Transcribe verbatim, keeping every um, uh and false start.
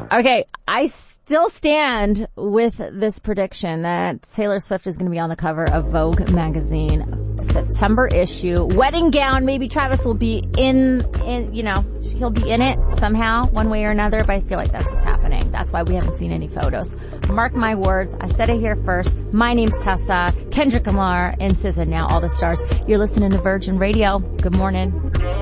Okay, I still stand with this prediction that Taylor Swift is going to be on the cover of Vogue magazine, September issue. Wedding gown, maybe Travis will be in, in, you know, he'll be in it somehow, one way or another, but I feel like that's what's happening. That's why we haven't seen any photos. Mark my words, I said it here first. My name's Tessa, Kendrick Lamar, and S Z A, now all the stars. You're listening to Virgin Radio. Good morning.